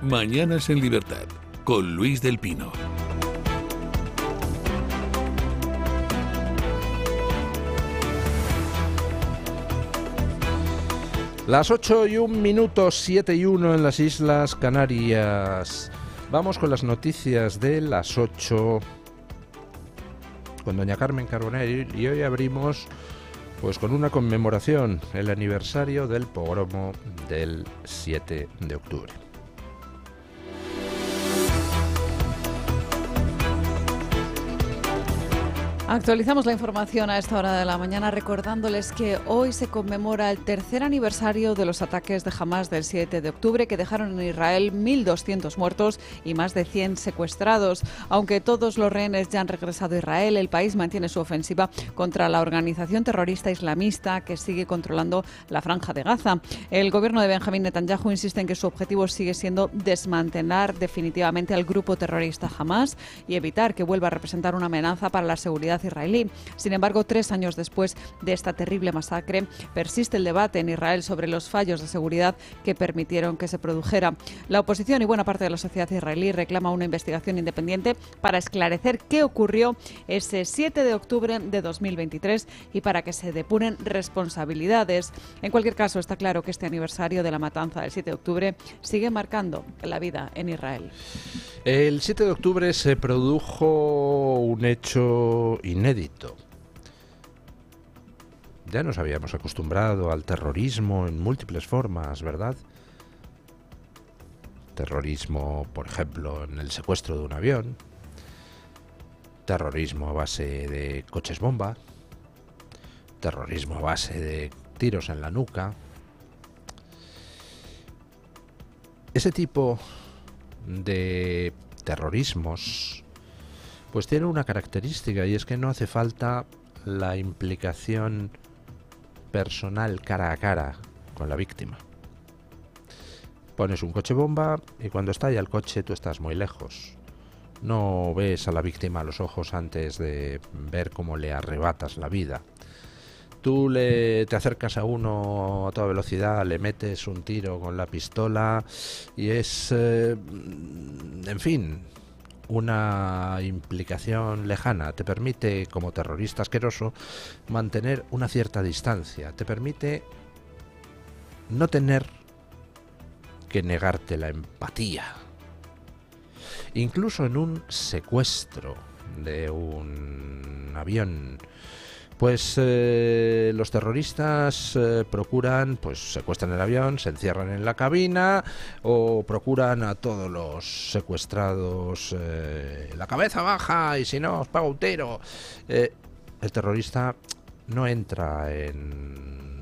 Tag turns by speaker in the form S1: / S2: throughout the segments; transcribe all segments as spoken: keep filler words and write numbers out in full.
S1: Mañanas en Libertad, con Luis del Pino.
S2: Las ocho y un minuto, siete y uno en las Islas Canarias. Vamos con las noticias de las ocho con doña Carmen Carbonell, y hoy abrimos pues con una conmemoración, el aniversario del pogromo del siete de octubre.
S3: Actualizamos la información a esta hora de la mañana recordándoles que hoy se conmemora el tercer aniversario de los ataques de Hamás del siete de octubre que dejaron en Israel mil doscientos muertos y más de cien secuestrados. Aunque todos los rehenes ya han regresado a Israel, el país mantiene su ofensiva contra la organización terrorista islamista que sigue controlando la Franja de Gaza. El gobierno de Benjamín Netanyahu insiste en que su objetivo sigue siendo desmantelar definitivamente al grupo terrorista Hamás y evitar que vuelva a representar una amenaza para la seguridad israelí. Sin embargo, tres años después de esta terrible masacre, persiste el debate en Israel sobre los fallos de seguridad que permitieron que se produjera. La oposición y buena parte de la sociedad israelí reclama una investigación independiente para esclarecer qué ocurrió ese siete de octubre de dos mil veintitrés y para que se depuren responsabilidades. En cualquier caso, está claro que este aniversario de la matanza del siete de octubre sigue marcando la vida en Israel.
S2: El siete de octubre se produjo un hecho inédito. Ya nos habíamos acostumbrado al terrorismo en múltiples formas, ¿verdad? Terrorismo, por ejemplo, en el secuestro de un avión. Terrorismo a base de coches bomba. Terrorismo a base de tiros en la nuca. Ese tipo de terrorismos pues tiene una característica, y es que no hace falta la implicación personal cara a cara con la víctima. Pones un coche bomba y cuando estalla el coche tú estás muy lejos. No ves a la víctima a los ojos antes de ver cómo le arrebatas la vida. Tú le, te acercas a uno a toda velocidad, le metes un tiro con la pistola y es, eh, en fin, una implicación lejana. Te permite, como terrorista asqueroso, mantener una cierta distancia. Te permite no tener que negarte la empatía. Incluso en un secuestro de un avión, pues eh, los terroristas eh, procuran, pues secuestran el avión, se encierran en la cabina o procuran a todos los secuestrados eh, la cabeza baja y si no os pago un tiro. Eh, el terrorista no entra en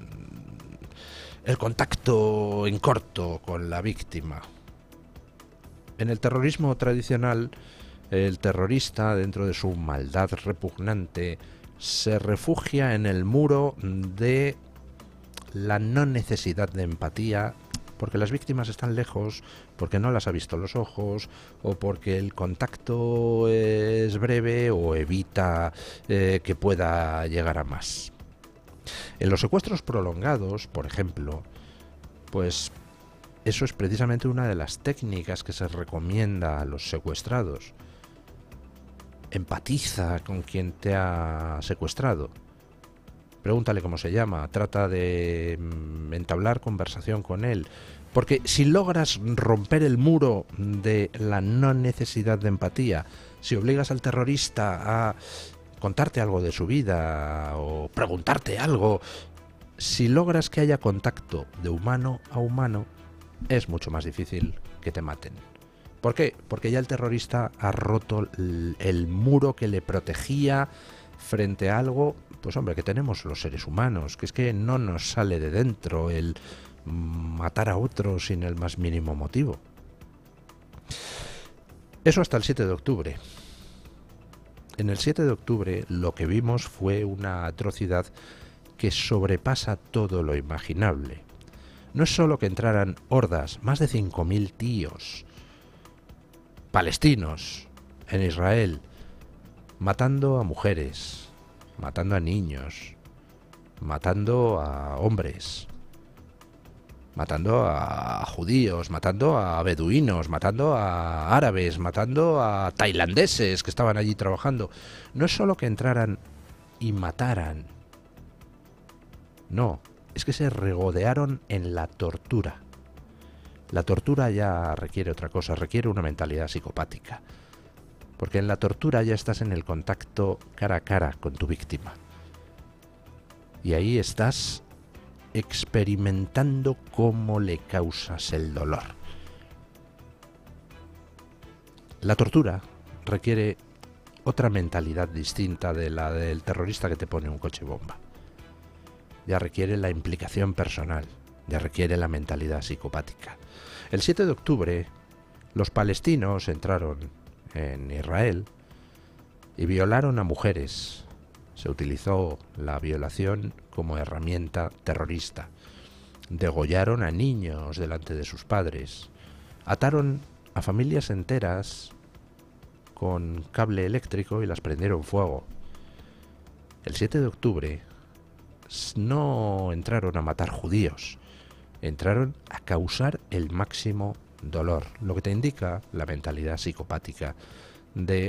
S2: el contacto en corto con la víctima. En el terrorismo tradicional, el terrorista, dentro de su maldad repugnante, se refugia en el muro de la no necesidad de empatía, porque las víctimas están lejos, porque no las ha visto los ojos, o porque el contacto es breve o evita eh, que pueda llegar a más. En los secuestros prolongados, por ejemplo, pues eso es precisamente una de las técnicas que se recomienda a los secuestrados. Empatiza con quien te ha secuestrado. Pregúntale cómo se llama, trata de entablar conversación con él. Porque si logras romper el muro de la no necesidad de empatía, si obligas al terrorista a contarte algo de su vida o preguntarte algo, si logras que haya contacto de humano a humano, es mucho más difícil que te maten. ¿Por qué? Porque ya el terrorista ha roto el, el muro que le protegía frente a algo, pues hombre, que tenemos los seres humanos, que es que no nos sale de dentro el matar a otro sin el más mínimo motivo. Eso hasta el siete de octubre. En el siete de octubre lo que vimos fue una atrocidad que sobrepasa todo lo imaginable. No es solo que entraran hordas, más de cinco mil tíos palestinos en Israel, matando a mujeres, matando a niños, matando a hombres. matando a judíos, matando a beduinos, matando a árabes, matando a tailandeses que estaban allí trabajando. No es solo que entraran y mataran, no, es que se regodearon en la tortura. La tortura ya requiere otra cosa, requiere una mentalidad psicopática. Porque en la tortura ya estás en el contacto cara a cara con tu víctima. Y ahí estás experimentando cómo le causas el dolor. La tortura requiere otra mentalidad distinta de la del terrorista que te pone un coche bomba. Ya requiere la implicación personal, ya requiere la mentalidad psicopática. El siete de octubre, los palestinos entraron en Israel y violaron a mujeres. Se utilizó la violación como herramienta terrorista. Degollaron a niños delante de sus padres. Ataron a familias enteras con cable eléctrico y las prendieron fuego. El siete de octubre no entraron a matar judíos, entraron a causar el máximo dolor, lo que te indica la mentalidad psicopática de